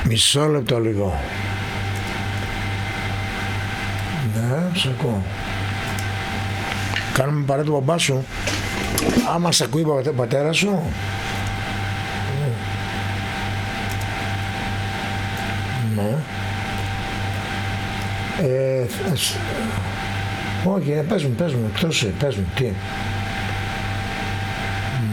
Μισό λεπτό λίγο. Ναι, σ' ακούω. Κάνουμε παρά του μπαμπά σου. Άμα σ' ακούει ο πατέρας σου. Ναι. Όχι, πες μου, εκτός, πες μου, τι.